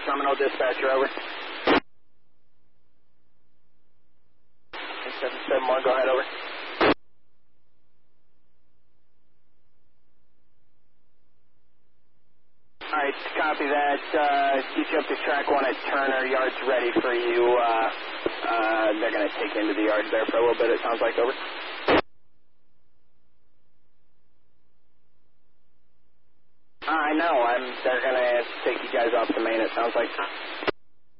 Terminal dispatcher, over. 771, go ahead, over. Alright, copy that. Get you up to track 1 at Turner. Yard's ready for you. They're going to take you into the yard there for a little bit, it sounds like, over. I know. They're going to take you guys off the main, it sounds like.